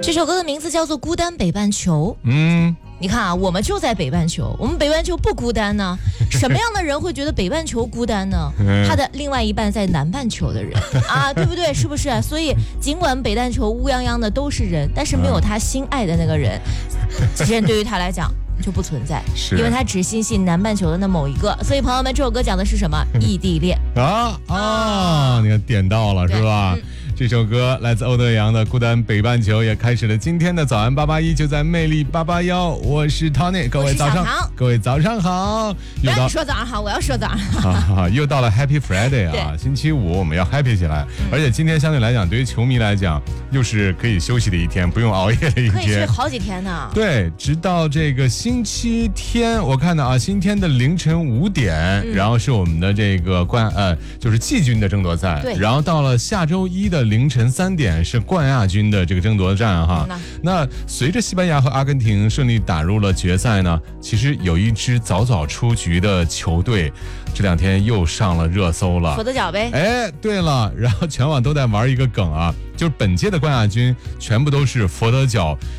这首歌的名字叫做《孤单北半球》。你看啊，我们就在北半球，我们北半球不孤单呢。什么样的人会觉得北半球孤单呢？他的另外一半在南半球的人啊，对不对？是不是？所以尽管北半球乌泱泱的都是人，但是没有他心爱的那个人，这些人对于他来讲就不存在，因为他只心系南半球的那某一个。所以朋友们，这首歌讲的是什么？异地恋你看点到了是吧？这首歌来自欧德阳的《孤单北半球》，也开始了今天的早安881，就在魅力881。我是 Tony， 各位早上好。 不要说早上好，我要说早上好。 又到了 Happy Friday 啊，星期五我们要 Happy 起来。而且今天相对来讲，对于球迷来讲，又是可以休息的一天，不用熬夜的一天， 可以睡好几天呢。 对，直到这个星期天，我看到啊，星期天的凌晨5点，然后是我们的这个就是季军的争夺赛。 对， 然后到了下周一的凌晨3点是冠亚军的这个争夺战哈。那随着西班牙和阿根廷顺利打入了决赛呢，其实有一支早早出局的球队，这2天又上了热搜了。 佛得角呗。 哎，对了，然后全网都在玩一个梗啊，就是本届的冠亚军全部都是佛得角